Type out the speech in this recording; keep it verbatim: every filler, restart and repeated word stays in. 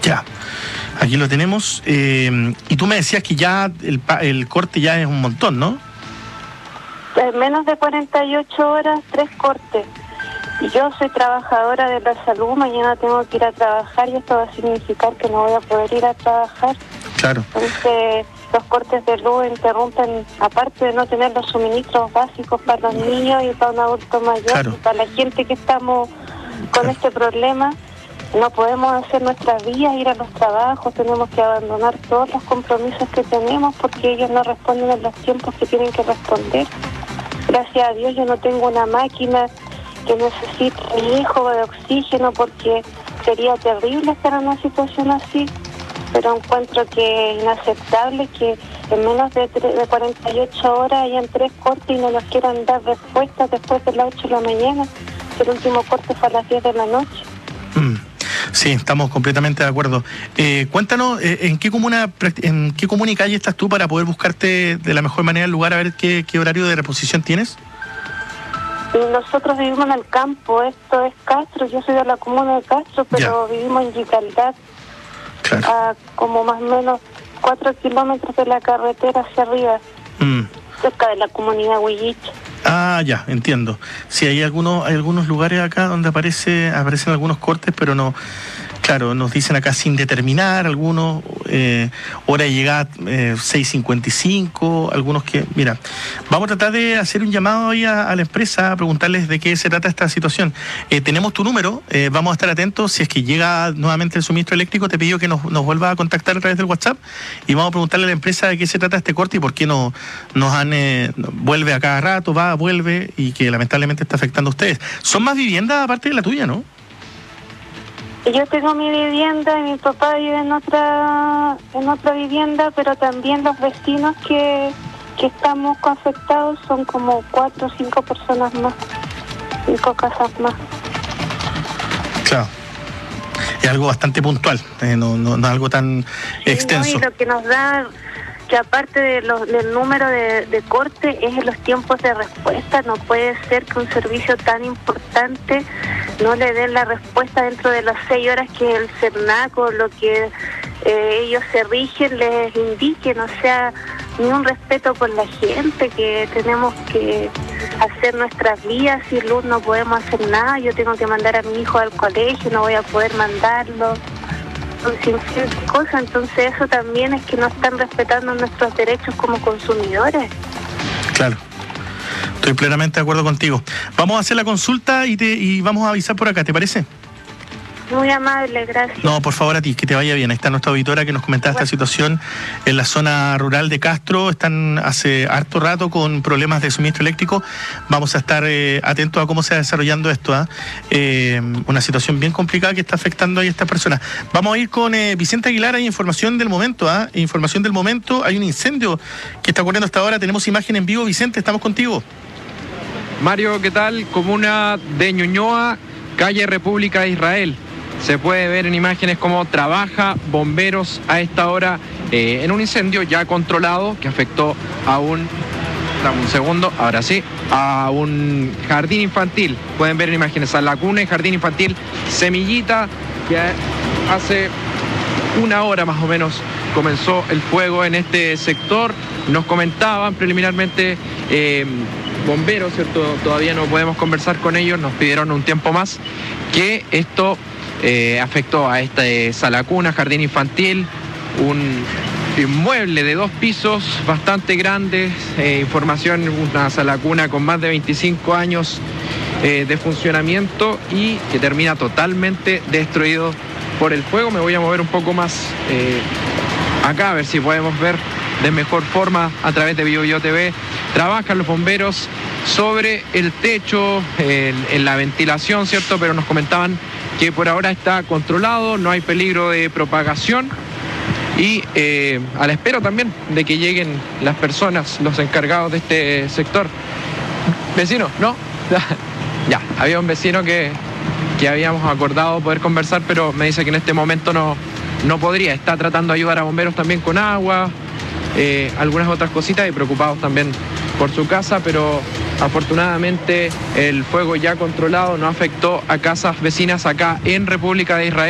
Ya, aquí lo tenemos. Eh, y tú me decías que ya el, el corte ya es un montón, ¿no? En menos de cuarenta y ocho horas, tres cortes. Yo soy trabajadora de la salud, mañana tengo que ir a trabajar y esto va a significar que no voy a poder ir a trabajar. Claro. Entonces, los cortes de luz interrumpen, aparte de no tener los suministros básicos para los niños y para un adulto mayor, Claro. y para la gente que estamos con Claro. este problema, no podemos hacer nuestras vías, ir a los trabajos, tenemos que abandonar todos los compromisos que tenemos porque ellos no responden en los tiempos que tienen que responder. Gracias a Dios yo no tengo una máquina que necesite mi hijo de oxígeno porque sería terrible estar en una situación así, pero encuentro que es inaceptable que en menos de, tre- de cuarenta y ocho horas hayan tres cortes y no nos quieran dar respuestas después de las ocho de la mañana. El último corte fue a las diez de la noche. Mm. Sí, estamos completamente de acuerdo. Eh, cuéntanos, eh, ¿en qué comuna en qué comuna y calle estás tú para poder buscarte de la mejor manera el lugar, a ver qué, qué horario de reposición tienes? Nosotros vivimos en el campo, esto es Castro, yo soy de la comuna de Castro, pero ya. Vivimos en Yicaldad, claro. a como más o menos cuatro kilómetros de la carretera hacia arriba, mm. cerca de la comunidad Huilliche. Ah, ya, entiendo. Sí, hay algunos, hay algunos lugares acá donde aparece, aparecen algunos cortes, pero no, claro, nos dicen acá sin determinar, algunos, eh, hora de llegada eh, seis cincuenta y cinco, algunos que, mira, vamos a tratar de hacer un llamado ahí a, a la empresa, a preguntarles de qué se trata esta situación. Eh, tenemos tu número, eh, vamos a estar atentos, si es que llega nuevamente el suministro eléctrico, te pido que nos, nos vuelva a contactar a través del WhatsApp y vamos a preguntarle a la empresa de qué se trata este corte y por qué no, nos han, eh, vuelve a cada rato, va, vuelve y que lamentablemente está afectando a ustedes. ¿Son más viviendas aparte de la tuya, no? Yo tengo mi vivienda y mi papá vive en otra en otra vivienda, pero también los vecinos que, que estamos afectados son como cuatro o cinco personas más, cinco casas más. Claro. Es algo bastante puntual, eh, no, no, no algo tan sí, extenso. No, y lo que nos da, que aparte de los, del número de, de corte, es en los tiempos de respuesta. No puede ser que un servicio tan importante no le den la respuesta dentro de las seis horas que el CERNAC o lo que eh, ellos se rigen les indiquen. O sea, ni un respeto por la gente, que tenemos que hacer nuestras vías, sin luz no podemos hacer nada. Yo tengo que mandar a mi hijo al colegio, no voy a poder mandarlo, sin fin de cosas. Entonces eso también es que no están respetando nuestros derechos como consumidores. Claro. Estoy plenamente de acuerdo contigo. Vamos a hacer la consulta y, te, y vamos a avisar por acá, ¿te parece? Muy amable, gracias. No, por favor a ti, que te vaya bien. Ahí está nuestra auditora que nos comentaba bueno. esta situación en la zona rural de Castro. Están hace harto rato con problemas de suministro eléctrico. Vamos a estar eh, atentos a cómo se va desarrollando esto. ¿eh? Eh, una situación bien complicada que está afectando ahí a estas personas. Vamos a ir con eh, Vicente Aguilar. Hay información del momento. ¿eh? Información del momento. Hay un incendio que está ocurriendo hasta ahora. Tenemos imagen en vivo. Vicente, estamos contigo. Mario, ¿qué tal? Comuna de Ñuñoa, calle República de Israel. Se puede ver en imágenes cómo trabaja bomberos a esta hora eh, en un incendio ya controlado que afectó a un, dame un segundo, ahora sí, a un jardín infantil. Pueden ver en imágenes a la cuna y jardín infantil Semillita, que hace una hora más o menos comenzó el fuego en este sector. Nos comentaban preliminarmente eh, bomberos, ¿cierto? Todavía no podemos conversar con ellos, nos pidieron un tiempo más, que esto eh, afectó a esta eh, sala cuna, jardín infantil, un inmueble de dos pisos bastante grande, eh, información, una sala cuna con más de veinticinco años eh, de funcionamiento y que termina totalmente destruido por el fuego. Me voy a mover un poco más eh, acá a ver si podemos ver de mejor forma a través de BioBio T V. Trabajan los bomberos sobre el techo, en, en la ventilación, ¿cierto? Pero nos comentaban que por ahora está controlado, no hay peligro de propagación y eh, a la espera también de que lleguen las personas, los encargados de este sector. Vecino, ¿no? Ya, había un vecino que, que habíamos acordado poder conversar, pero me dice que en este momento no, no podría. Está tratando de ayudar a bomberos también con agua, eh, algunas otras cositas, y preocupados también por su casa, pero afortunadamente el fuego ya controlado no afectó a casas vecinas acá en República de Israel.